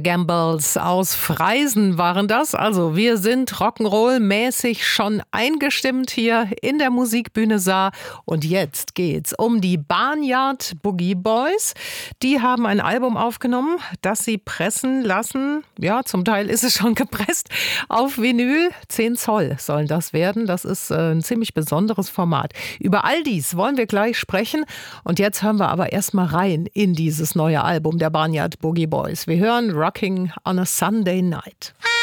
Gambles aus Freisen waren das. Also wir sind Rock'n'Roll-mäßig schon eingestimmt hier in der Musikbühne Saar. Und jetzt geht's um die Barnyard Boogie Boys. Die haben ein Album aufgenommen, das sie pressen lassen. Ja, zum Teil ist es schon gepresst auf Vinyl. 10 Zoll sollen das werden. Das ist ein ziemlich besonderes Format. Über all dies wollen wir gleich sprechen. Und jetzt hören wir aber erstmal rein in dieses neue Album der Barnyard Boogie Boys. Wir hören Rocking on a Sunday Night.